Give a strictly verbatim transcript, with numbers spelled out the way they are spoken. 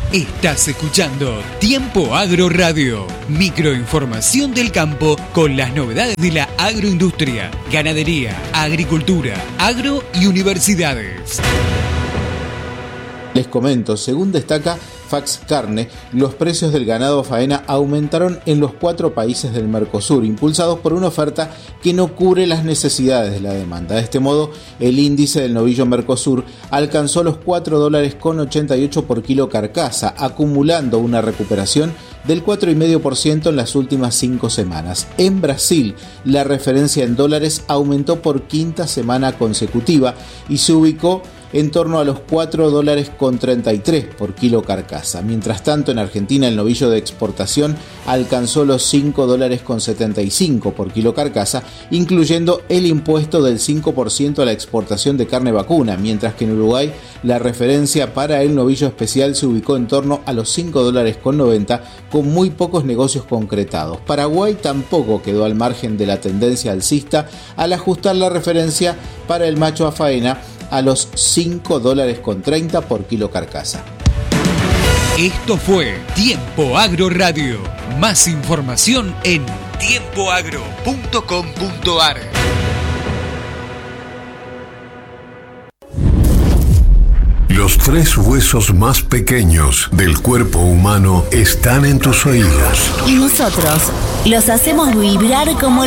Estás escuchando Tiempo Agro Radio, microinformación del campo con las novedades de la agroindustria, ganadería, agricultura, agro y universidades. Les comento, según destaca Fax Carne, los precios del ganado faena aumentaron en los cuatro países del Mercosur, impulsados por una oferta que no cubre las necesidades de la demanda. De este modo, el índice del novillo Mercosur alcanzó los cuatro dólares con ochenta y ocho por kilo carcasa, acumulando una recuperación del cuatro coma cinco por ciento en las últimas cinco semanas. En Brasil, la referencia en dólares aumentó por quinta semana consecutiva y se ubicó en torno a los cuatro dólares con treinta y tres por kilo carcasa. Mientras tanto, en Argentina el novillo de exportación alcanzó los cinco dólares con setenta y cinco por kilo carcasa, incluyendo el impuesto del cinco por ciento a la exportación de carne vacuna, mientras que en Uruguay la referencia para el novillo especial se ubicó en torno a los cinco dólares con noventa, con muy pocos negocios concretados. Paraguay tampoco quedó al margen de la tendencia alcista al ajustar la referencia para el macho a faena a los cinco dólares con treinta por kilo carcasa. Esto fue Tiempo Agro Radio. Más información en tiempo agro punto com punto a r. Los tres huesos más pequeños del cuerpo humano están en tus oídos. Y nosotros los hacemos vibrar como